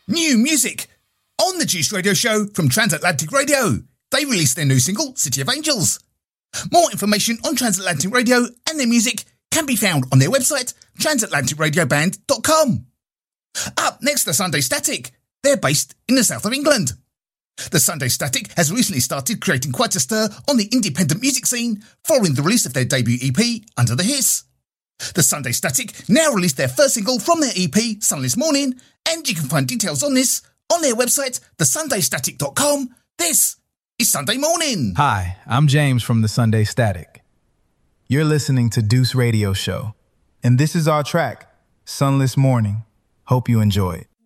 New music on the Juice Radio Show from Transatlantic Radio. They released their new single, City of Angels. More information on Transatlantic Radio and their music can be found on their website, transatlanticradioband.com. Up next, the Sunday Static. They're based in the south of England. The Sunday Static has recently started creating quite a stir on the independent music scene following the release of their debut EP, Under the Hiss. The Sunday Static now released their first single from their EP, Sunless Morning, and you can find details on this on their website, thesundaystatic.com. This is Sunday Morning. Hi, I'm James from The Sunday Static. You're listening to Deuce Radio Show, and this is our track, Sunless Morning. Hope you enjoy it.